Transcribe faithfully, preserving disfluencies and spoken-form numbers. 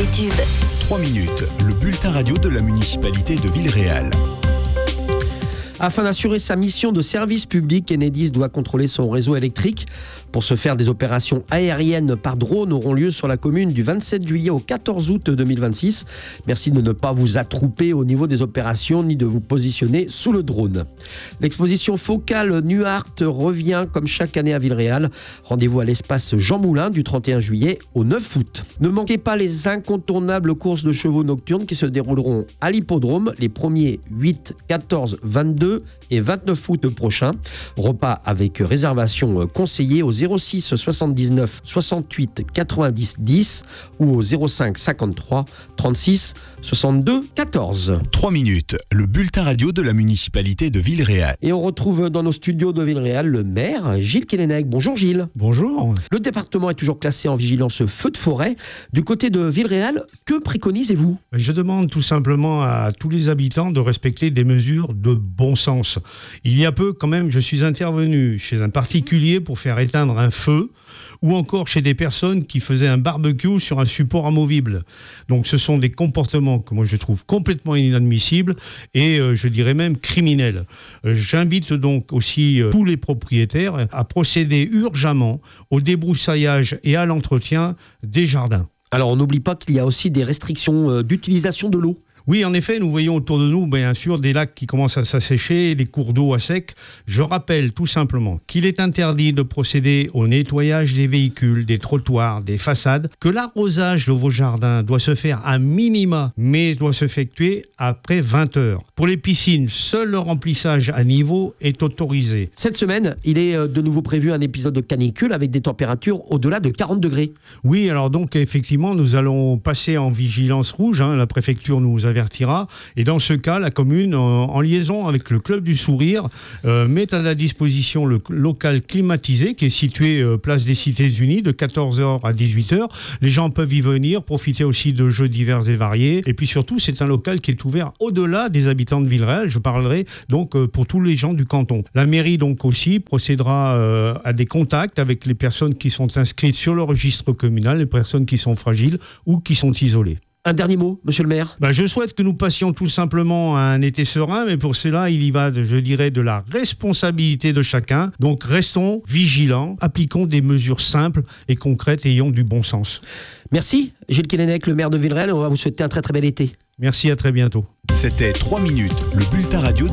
les tubes. trois minutes, le bulletin radio de la municipalité de Villeréal. Afin d'assurer sa mission de service public, Enedis doit contrôler son réseau électrique. Pour ce faire, des opérations aériennes par drone auront lieu sur la commune du vingt-sept juillet au quatorze août deux mille vingt-six. Merci de ne pas vous attrouper au niveau des opérations ni de vous positionner sous le drone. L'exposition focale Nuart revient comme chaque année à Villeréal. Rendez-vous à l'espace Jean Moulin du trente et un juillet au neuf août. Ne manquez pas les incontournables courses de chevaux nocturnes qui se dérouleront à l'hippodrome les premiers huit, quatorze, vingt-deux et vingt-neuf août prochains. Repas avec réservation conseillée au zéro six soixante-dix-neuf soixante-huit quatre-vingt-dix dix ou au zéro cinq cinquante-trois trente-six soixante-deux quatorze. trois minutes, le bulletin radio de la municipalité de Villeréal. Et on retrouve dans nos studios de Villeréal le maire Gilles Kellenec. Bonjour Gilles. Bonjour. Le département est toujours classé en vigilance feu de forêt. Du côté de Villeréal, que préconisez-vous ? Je demande tout simplement à tous les habitants de respecter des mesures de bon sens. Il y a peu, quand même, je suis intervenu chez un particulier pour faire éteindre un feu, ou encore chez des personnes qui faisaient un barbecue sur un support amovible. Donc ce sont des comportements que moi je trouve complètement inadmissibles et euh, je dirais même criminels. Euh, j'invite donc aussi euh, tous les propriétaires à procéder urgemment au débroussaillage et à l'entretien des jardins. Alors on n'oublie pas qu'il y a aussi des restrictions euh, d'utilisation de l'eau. Oui, en effet, nous voyons autour de nous, bien sûr, des lacs qui commencent à s'assécher, des cours d'eau à sec. Je rappelle tout simplement qu'il est interdit de procéder au nettoyage des véhicules, des trottoirs, des façades, que l'arrosage de vos jardins doit se faire à minima, mais doit s'effectuer après vingt heures. Pour les piscines, seul le remplissage à niveau est autorisé. Cette semaine, il est de nouveau prévu un épisode de canicule avec des températures au-delà de quarante degrés. Oui, alors donc effectivement, nous allons passer en vigilance rouge. Hein, la préfecture nous a avertira. Et dans ce cas, la commune, en, en liaison avec le Club du Sourire, euh, met à la disposition le local climatisé qui est situé euh, place des Cités-Unies de quatorze heures à dix-huit heures. Les gens peuvent y venir, profiter aussi de jeux divers et variés. Et puis surtout, c'est un local qui est ouvert au-delà des habitants de Villeréal. Je parlerai donc euh, pour tous les gens du canton. La mairie donc aussi procédera euh, à des contacts avec les personnes qui sont inscrites sur le registre communal, les personnes qui sont fragiles ou qui sont isolées. Un dernier mot, monsieur le maire ? Ben, je souhaite que nous passions tout simplement à un été serein, mais pour cela, il y va, de, je dirais, de la responsabilité de chacun. Donc, restons vigilants, appliquons des mesures simples et concrètes et ayons du bon sens. Merci, Gilles Kellenec, le maire de Villeréal. On va vous souhaiter un très très bel été. Merci, à très bientôt. C'était trois minutes, le bulletin radio